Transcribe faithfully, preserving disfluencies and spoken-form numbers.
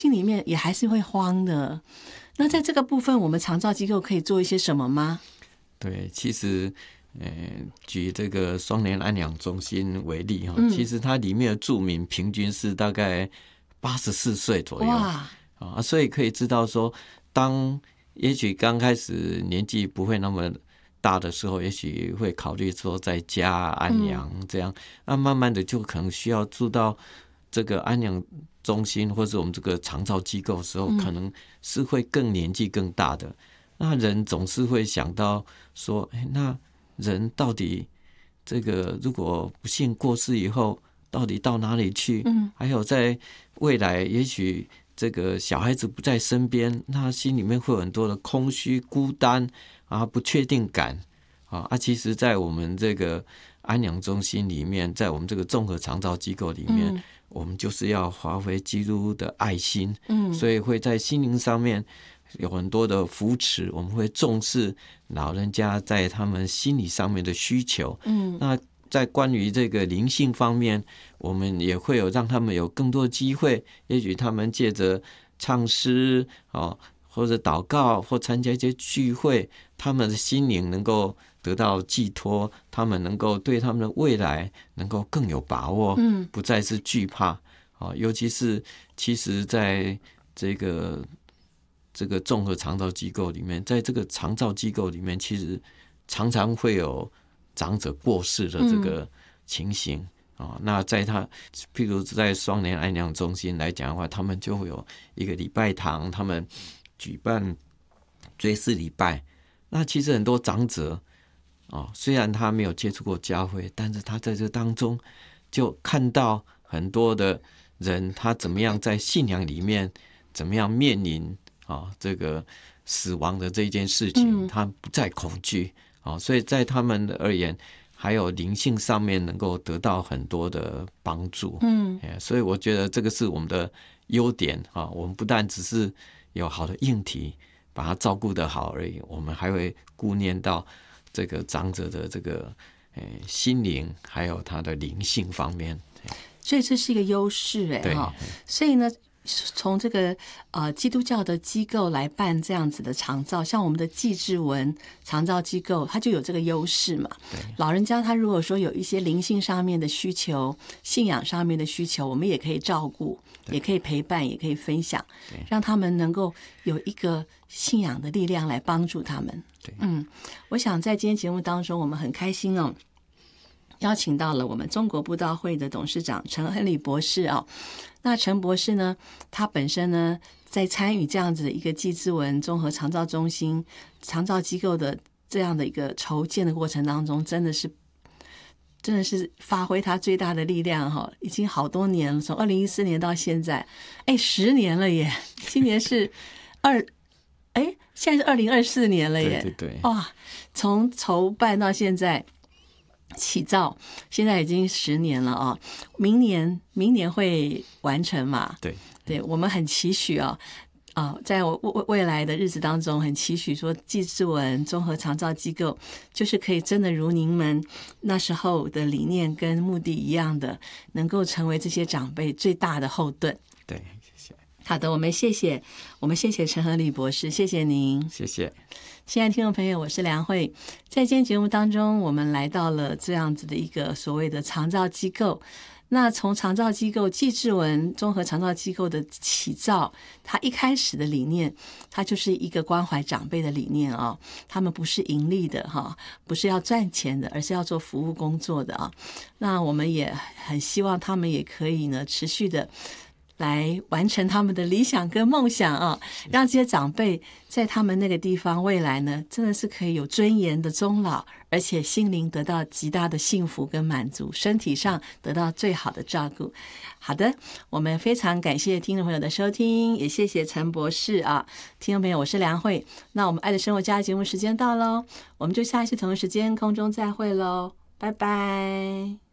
心里面也还是会慌的。那在这个部分，我们长照机构可以做一些什么吗？ 对，其实呃，举这个双联安养中心为例哈、 嗯， 其实它里面的住民平均是大概八十四岁左右哇啊，所以可以知道说，当也许刚开始年纪不会那么大的时候，也许会考虑说在家安养这样，那、嗯、慢慢的就可能需要住到这个安养中心或者我们这个长照机构的时候， 嗯、 可能是会更年纪更大的。那人总是会想到说，哎，那人到底这个如果不幸过世以后，到底到哪里去？嗯，还有在未来，也许这个小孩子不在身边，那心里面会有很多的空虚、孤单啊、不确定感啊。啊，其实，在我们这个安养中心里面，在我们这个综合长照机构里面，嗯、我们就是要发挥基督的爱心，嗯，所以会在心灵上面有很多的扶持，我们会重视老人家在他们心理上面的需求。嗯，那在关于这个灵性方面，我们也会有让他们有更多的机会，也许他们借着唱诗哦，或者祷告，或参加一些聚会，他们的心灵能够得到寄托，他们能够对他们的未来能够更有把握，嗯，不再是惧怕啊。尤其是其实在这个这个综合长照机构里面，在这个长照机构里面，其实常常会有长者过世的这个情形啊、嗯。那在他譬如在双联安养中心来讲的话，他们就会有一个礼拜堂，他们举办追思礼拜。那其实很多长者啊、哦，虽然他没有接触过教会，但是他在这当中就看到很多的人，他怎么样在信仰里面，怎么样面临啊、哦、这个死亡的这件事情，他不再恐惧啊、哦，所以在他们而言，还有灵性上面能够得到很多的帮助。嗯，所以我觉得这个是我们的优点啊、哦，我们不但只是有好的硬体，把它照顾得好而已，我们还会顾念到这个长者的这个呃心灵，还有他的灵性方面。 所以这是一个优势哎哈。所以呢，从这个呃基督教的机构来办这样子的长照，像我们的纪志文长照机构，它就有这个优势嘛。老人家他如果说有一些灵性上面的需求、信仰上面的需求，我们也可以照顾，也可以陪伴，也可以分享，让他们能够有一个信仰的力量来帮助他们。嗯，我想在今天节目当中，我们很开心哦，邀请到了我们中国布道会的董事长陈亨利博士哦。那陈博士呢，他本身呢在参与这样子的一个纪志文综合长照中心长照机构的这样的一个筹建的过程当中，真的是真的是发挥他最大的力量哈，已经好多年了，从二零一四年到现在，哎，十年了耶！今年是二，哎，现在是二零二四年了耶！ 对对对， 哇，从筹办到现在起造，现在已经十年了啊！明年明年会完成嘛？ 对对，我们很期许啊。啊、哦，在我未未来的日子当中，很期许说，纪志文综合长照机构就是可以真的如您们那时候的理念跟目的一样的，能够成为这些长辈最大的后盾。 对，谢谢。 好的，我们谢谢，我们谢谢陈亨利博士，谢谢您， 谢谢。 亲爱的听众朋友，我是梁慧。在今天节目当中，我们来到了这样子的一个所谓的长照机构。那从长照机构纪志文综合长照机构的起造，它一开始的理念，它就是一个关怀长辈的理念啊、哦。他们不是盈利的哈，不是要赚钱的，而是要做服务工作的啊。那我们也很希望他们也可以呢持续的来完成他们的理想跟梦想啊，让这些长辈在他们那个地方未来呢，真的是可以有尊严的终老，而且心灵得到极大的幸福跟满足，身体上得到最好的照顾。好的，我们非常感谢听众朋友的收听，也谢谢陈博士啊，听众朋友，我是梁慧。那我们爱的生活家节目时间到喽，我们就下一次同一时间空中再会喽，拜拜。